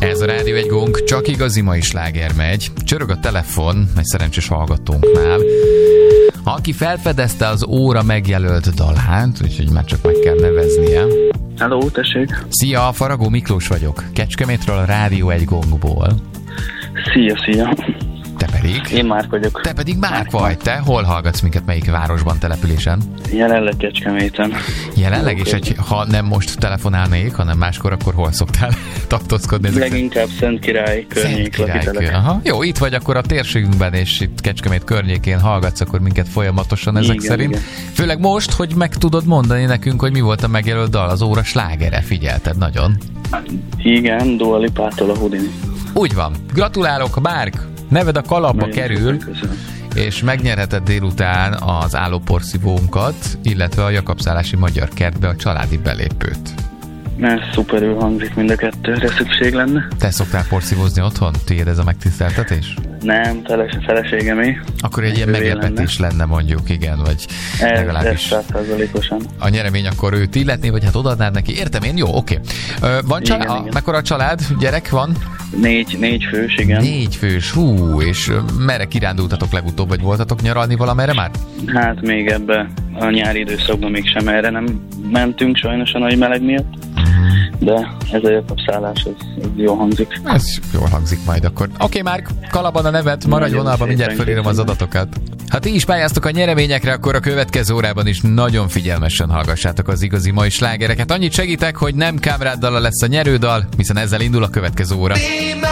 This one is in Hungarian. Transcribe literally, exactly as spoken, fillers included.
Ez a Rádió egy gong, csak igazi mai sláger megy. Csörög a telefon egy szerencsés hallgatónknál, aki felfedezte az óra megjelölt dalát, úgyhogy már csak meg kell neveznie. Hello, tessék! Szia, Faragó Miklós vagyok, Kecskemétről, a Rádió egy gongból. Szia, szia! Te pedig? Én Márk vagyok. Te pedig Márk vagy. Te hol hallgatsz minket, melyik városban, településen? Jelenleg Kecskeméten. Jelenleg? És egy, ha nem most telefonálnék, hanem máskor, akkor hol szoktál tartózkodni? Leginkább Szentkirály környék. Szentkirály. Aha. Jó, itt vagy akkor a térségünkben, és itt Kecskemét környékén hallgatsz akkor minket folyamatosan ezek igen, szerint. Igen. Főleg most, hogy meg tudod mondani nekünk, hogy mi volt a megjelölt dal, az óra slágere, figyelted nagyon. Igen, Dua Lipától a Houdini. Úgy van. Gratulálok, Márk! Neved a kalapba Nagyon kerül, köszönöm. És megnyerheted délután az állóporszívónkat, illetve a Jakabszállási Magyar Kertbe a családi belépőt. Ez szuperül hangzik, mind a kettőre szükség lenne. Te szoktál porszívózni otthon? Tiéd ez a megtiszteltetés? Nem, feles, feleségemé. Akkor egy ilyen meglepetés lenne. lenne mondjuk, igen, vagy ez, legalábbis ez százszázalékosan. A nyeremény akkor őt illetné, vagy hát odaadnád neki? Értem én? Jó, oké. Okay. Van igen, család? igen. Mekkora a család? Gyerek van? Négy, négy fős, igen. Négy fős, hú, és merre kirándultatok legutóbb, vagy voltatok nyaralni valamerre már? Hát még ebbe a nyári időszakban még sem erre nem mentünk, sajnos a nagy meleg miatt. De ez a Jakabszállás, ez, ez jól hangzik. Ez jól hangzik majd akkor. Oké, okay, Márk, kalapban a nevet, maradj vonalban, mindjárt felírom az adatokat. Ha ti is pályáztok a nyereményekre, akkor a következő órában is nagyon figyelmesen hallgassátok az igazi mai slágereket. Annyit segítek, hogy nem Kámrád dala lesz a nyerődal, hiszen ezzel indul a következő óra.